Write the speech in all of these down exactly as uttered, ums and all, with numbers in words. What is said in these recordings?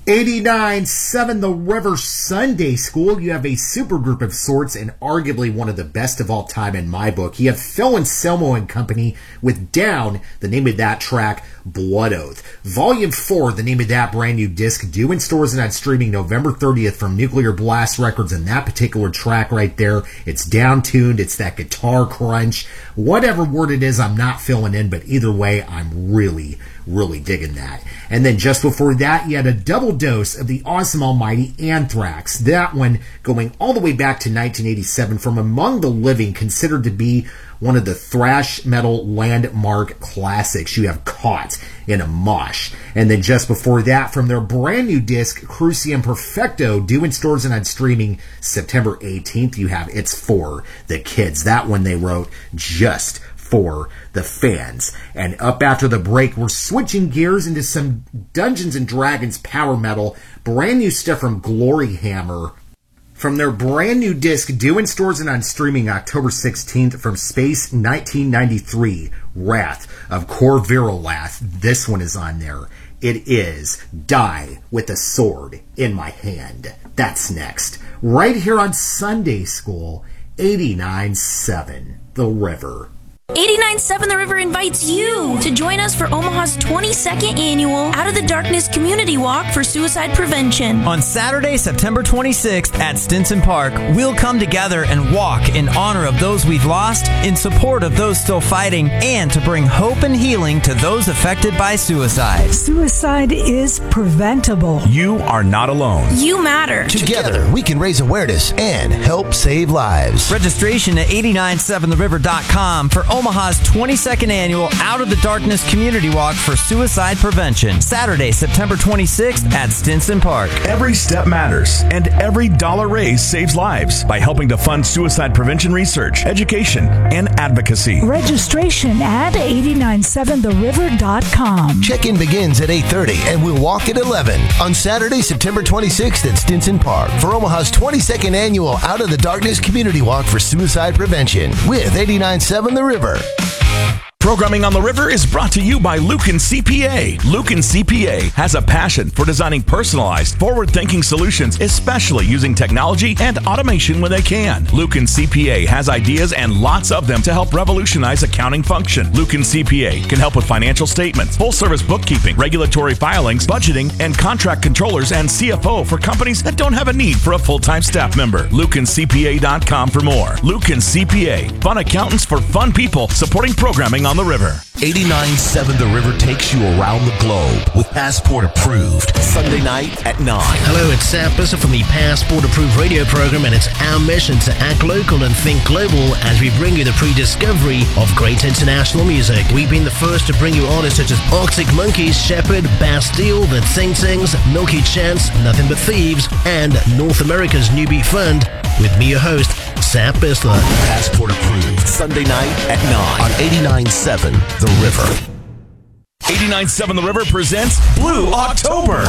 eighty-nine point seven The River Sunday School. You have a supergroup of sorts and arguably one of the best of all time in my book. You have Phil Anselmo and Company with Down, the name of that track, Blood Oath. Volume four, the name of that brand new disc, due in stores and on streaming November thirtieth from Nuclear Blast Records, and that particular track right there, it's down-tuned, it's that guitar crunch. Whatever word it is, I'm not filling in, but either way, I'm really, really digging that. And then just before that, you had a double dose of the awesome almighty Anthrax. That one going all the way back to nineteen eighty-seven from Among the Living, considered to be one of the thrash metal landmark classics. You have Caught in a Mosh. And then just before that, from their brand new disc, Crucium Perfecto, due in stores and on streaming September eighteenth, you have It's For the Kids. That one they wrote just for the fans. And up after the break, we're switching gears into some Dungeons and Dragons power metal. Brand new stuff from Glory Hammer. From their brand new disc, due in stores and on streaming October sixteenth from Space nineteen ninety-three, Wrath of Corvirolath. This one is on there. It is Die with a Sword in My Hand. That's next. Right here on Sunday School, eighty-nine point seven The River. eighty-nine point seven The River invites you to join us for Omaha's twenty-second annual Out of the Darkness Community Walk for Suicide Prevention. On Saturday, September twenty-sixth at Stinson Park, we'll come together and walk in honor of those we've lost, in support of those still fighting, and to bring hope and healing to those affected by suicide. Suicide is preventable. You are not alone. You matter. Together, we can raise awareness and help save lives. Registration at eight nine seven the river dot com for Omaha's twenty-second annual Out of the Darkness Community Walk for Suicide Prevention. Saturday, September twenty-sixth at Stinson Park. Every step matters, and every dollar raised saves lives by helping to fund suicide prevention research, education, and advocacy. Registration at eight nine seven the river dot com. Check-in begins at eight thirty and we'll walk at eleven on Saturday, September twenty-sixth at Stinson Park for Omaha's twenty-second annual Out of the Darkness Community Walk for Suicide Prevention with eighty-nine point seven The River. Programming on the River is brought to you by Lucan C P A. Lucan C P A has a passion for designing personalized, forward-thinking solutions, especially using technology and automation when they can. Lucan C P A has ideas and lots of them to help revolutionize accounting function. Lucan C P A can help with financial statements, full-service bookkeeping, regulatory filings, budgeting, and contract controllers and C F O for companies that don't have a need for a full-time staff member. Lucan C P A dot com for more. Lucan C P A, fun accountants for fun people supporting programming on the River. eighty-nine point seven The River takes you around the globe with Passport Approved. Sunday night at nine. Hello, it's Sam Busser from the Passport Approved radio program, and it's our mission to act local and think global as we bring you the pre-discovery of great international music. We've been the first to bring you artists such as Arctic Monkeys, Shepherd, Bastille, The Sing Sings, Milky Chance, Nothing But Thieves, and North America's New Beat Fund. With me, your host, Sam Bissler. Passport Approved. Sunday night at nine on eighty-nine point seven The River. eighty-nine point seven The River presents Blue October.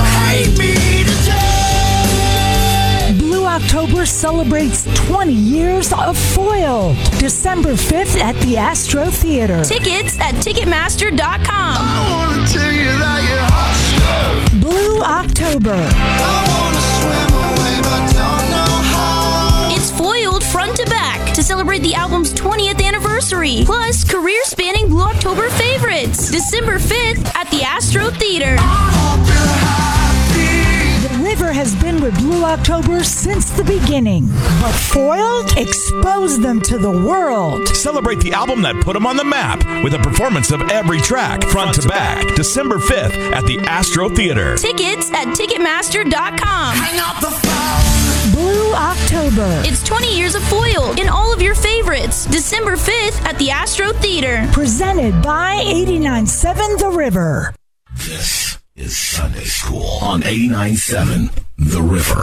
Blue October celebrates twenty years of Foiled. December fifth at the Astro Theater. Tickets at ticketmaster dot com. I wanna tell you that you're hot stuff. Blue October. I wanna swim away but don't know how. It's Foiled front to back to celebrate the album's twentieth anniversary. Plus, career-spanning Blue October favorites. December fifth at the Astro Theater. The River has been with Blue October since the beginning, but Foiled exposed them to the world. Celebrate the album that put them on the map with a performance of every track, front to back, December fifth at the Astro Theater. Tickets at ticketmaster dot com. Hang up the phone. Blue October. It's twenty years of Foiled in all of your favorites. December fifth at the Astro Theater. Presented by eighty-nine point seven The River. This is Sunday School on eighty-nine point seven The River.